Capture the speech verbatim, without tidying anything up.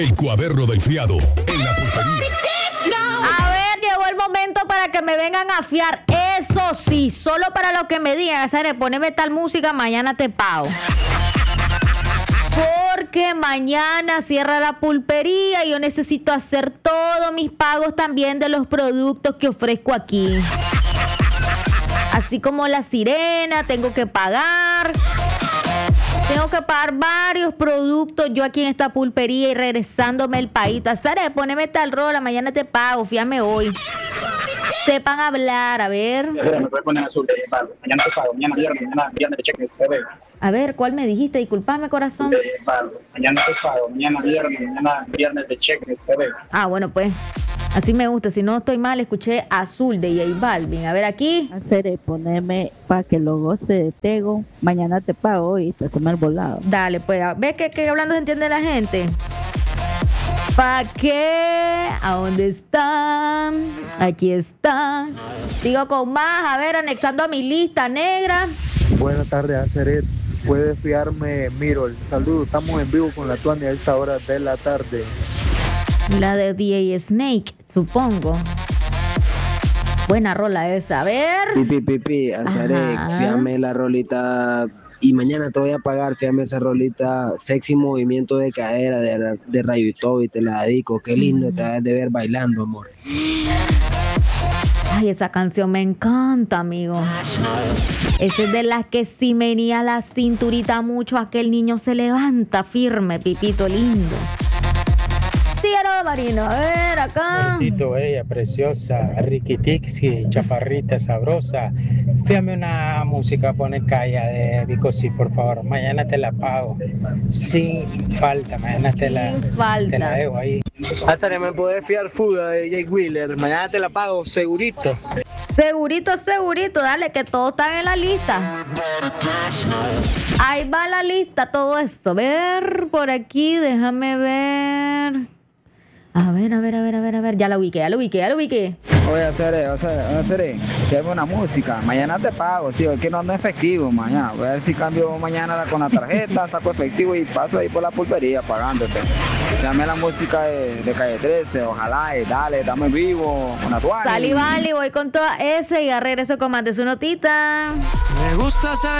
El cuaderno del fiado en la pulpería. A ver, llegó el momento para que me vengan a fiar. Eso sí, solo para lo que me digan. ¿Sabes? Poneme tal música, mañana te pago. Porque mañana cierra la pulpería y yo necesito hacer todos mis pagos también de los productos que ofrezco aquí. Así como la sirena, tengo que pagar. Tengo que pagar varios productos yo aquí en esta pulpería y regresándome el país. Sara, poneme tal rola, mañana te pago, fíjame hoy. Sepan hablar, a ver. Ya, me puedes poner azul de pago. Mañana te pago, mañana viernes, mañana viernes de cheque, se ve. A ver, ¿cuál me dijiste? Disculpame, corazón. De pago. Mañana te pago, mañana viernes, mañana viernes de cheque, se ve. Ah, bueno, pues. Así me gusta. Si no estoy mal, escuché Azul de J Balvin. A ver, aquí. Hacer ponerme para que lo goce de Tego. Mañana te pago y te hacemos el volado. Dale, pues. ¿Ves que, que hablando se entiende la gente? ¿Pa' qué? ¿A dónde están? Aquí están. Sigo con más. A ver, anexando a mi lista negra. Buenas tardes, Aceret. Puedes fiarme, Mirol. Saludos, estamos en vivo con la Tuani a esta hora de la tarde. La de D A Snake, supongo. Buena rola esa, a ver. Pipi, pipi, Azarek, fíjame la rolita. Y mañana te voy a pagar, fíjame esa rolita. Sexy movimiento de cadera de, de Rayo y Toby, te la dedico. Qué lindo mm. te vas de ver bailando, amor. Ay, esa canción me encanta, amigo. Esa es de las que si venía la cinturita mucho, aquel niño se levanta firme, pipito lindo. Tiro Marino, a ver acá. Besito, ella preciosa, riquitixi, chaparrita sabrosa. Fíjame una música, pone calla de Vicosí, por favor. Mañana te la pago. Sin falta, mañana te la, Sin falta. Te la dejo ahí. Hasta me puedes fiar Fuda de Jake Wheeler. Mañana te la pago, segurito. Segurito, segurito, dale, que todos están en la lista. Ahí va la lista, todo esto. A ver, por aquí, déjame ver. A ver, a ver, a ver, a ver, a ver. Ya la ubiqué, ya la ubiqué, ya la ubiqué. Oye, hacer, o sea, hacer, llame una música. Mañana te pago, sí, es que no ando efectivo mañana. Voy a ver si cambio mañana con la tarjeta, saco efectivo y paso ahí por la pulpería pagándote. Llame la música de, de Calle trece, ojalá, y dale, estamos en vivo, con la Tuani. Dale, vale, voy con toda ese y ya regreso con más de su notita. Me gusta saber